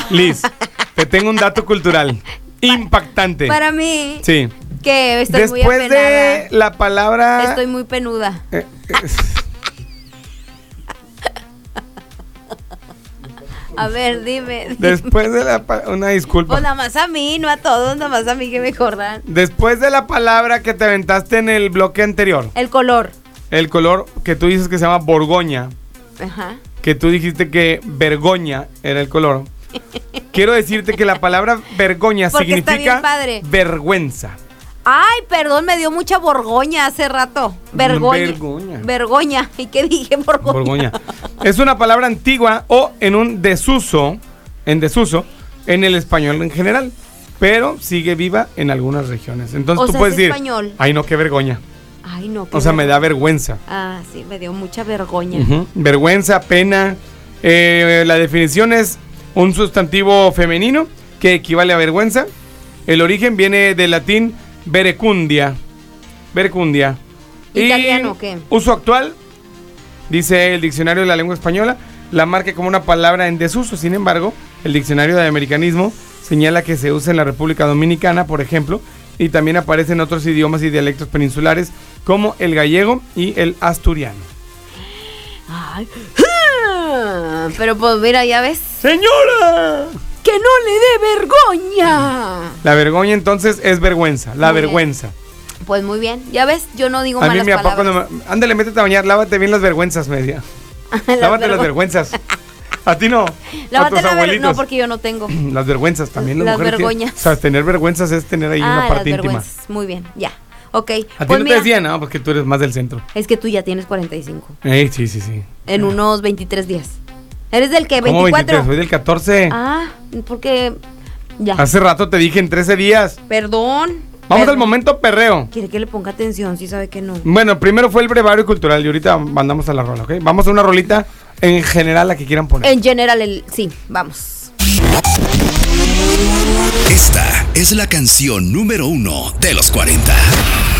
Liz, te tengo un dato cultural impactante. Para mí, Sí. que estoy muy Después apenada. de la palabra... Estoy muy penuda. A ver, dime. Después de una disculpa. Pues nada más a mí, no a todos, nada más a mí que me acordan. Después de la palabra que te aventaste en el bloque anterior, El color. el color que tú dices que se llama Borgoña, Ajá. que tú dijiste que vergoña era el color. Quiero decirte que la palabra vergoña Porque está significa bien padre. vergüenza. Ay, perdón, me dio mucha borgoña hace rato. Vergoña. Vergoña. ¿Y qué dije? Borgoña. Es una palabra antigua o en desuso en el español en general, pero sigue viva en algunas regiones. Entonces O tú sea, puedes es decir, español. ay no, qué vergoña. Ay, no. O sea, me da vergüenza. Ah, sí, me dio mucha vergoña. Ujú. Vergüenza, pena. La definición es un sustantivo femenino que equivale a vergüenza. El origen viene del latín verecundia. Verecundia. ¿Italiano Y o qué? uso actual, dice el diccionario de la lengua española, la marca como una palabra en desuso. Sin embargo, el diccionario de americanismo señala que se usa en la República Dominicana, por ejemplo, y también aparece en otros idiomas y dialectos peninsulares como el gallego y el asturiano. Ay. Pero pues mira, ya ves. ¡Señora! ¡Que no le dé vergoña! La vergoña entonces es vergüenza, la Muy bien. vergüenza. Pues muy bien, ya ves, yo no digo A mí malas mi papá palabras. cuando ándale, métete a bañar, lávate bien las vergüenzas, me decía. Lávate las vergüenzas. A ti no. Lávate a tus abuelitos. no, porque yo no tengo. Las vergüenzas también. Las mujeres tienen- vergoñas. O sea, tener vergüenzas es tener ahí una parte las íntima. vergüenzas. Muy bien, ya. Ok. A ti Pues no mira, te decían, no, porque tú eres más del centro. es que tú ya tienes 45. Sí, sí, sí. En unos 23 días. ¿Eres del que? ¿Cómo 24. 23? Soy del 14. Ah, porque. Ya. Hace rato te dije en 13 días. Perdón. Vamos Perdón. al momento perreo. Quiere que le ponga atención, si sabe que no. Bueno, primero fue el brevario cultural y ahorita mandamos a la rola, ¿ok? Vamos a una rolita en general, la que quieran poner. En general, sí, vamos. Esta es la canción número 1 de los 40.